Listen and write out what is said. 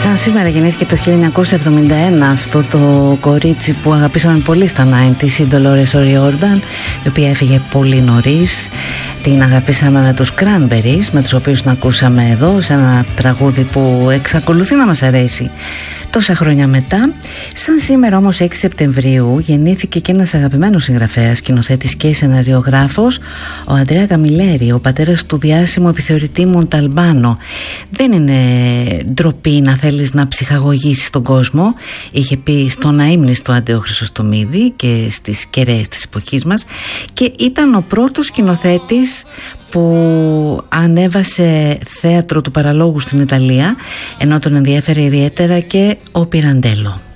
Σαν σήμερα γεννήθηκε το 1971 αυτό το κορίτσι που αγαπήσαμε πολύ στα 90's, η Dolores O'Riordan, η οποία έφυγε πολύ νωρίς. Την αγαπήσαμε με τους Cranberries, με τους οποίους την ακούσαμε εδώ σε ένα τραγούδι που εξακολουθεί να μας αρέσει τόσα χρόνια μετά. Σαν σήμερα όμως 6 Σεπτεμβρίου γεννήθηκε και ένας αγαπημένος συγγραφέας, σκηνοθέτης και σεναριογράφος, ο Αντρέα Καμιλέρη, ο πατέρας του διάσημου επιθεωρητή Μονταλμπάνο. Δεν είναι ντροπή να θέλεις να ψυχαγωγήσεις τον κόσμο, είχε πει στο να ύμνεις το Αντέο Χρυσοστομίδη και στις κεραίες της εποχής μας, και ήταν ο πρώτος σκηνοθέτης που ανέβασε θέατρο του παραλόγου στην Ιταλία, ενώ τον ενδιέφερε ιδιαίτερα και ο Πυραντέλο.